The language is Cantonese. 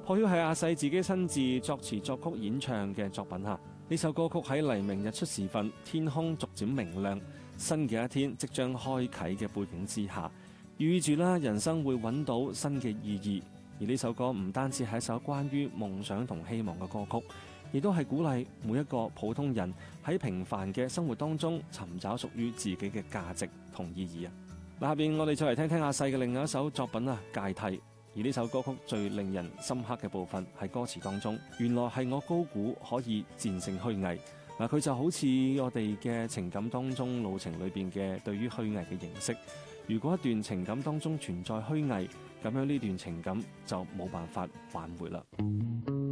破曉係阿細自己親自作詞作曲演唱嘅作品嚇。呢首歌曲喺黎明日出時分，天空逐漸明亮，新嘅一天即將開啟嘅背景之下，寓意住啦人生會揾到新嘅意義。而呢首歌唔單止係一首關於夢想同希望嘅歌曲，亦都係鼓勵每一個普通人喺平凡嘅生活當中尋找屬於自己嘅價值同意義啊！下邊我哋再嚟聽聽阿細嘅另外一首作品啊，《芥蒂》。而呢首歌曲最令人深刻嘅部分係歌詞當中，原來係我高估可以戰勝虛偽。嗱，佢就好似我哋嘅情感當中路程裏邊嘅對於虛偽嘅認識。如果一段情感當中存在虛偽，咁樣呢段情感就冇辦法挽回啦。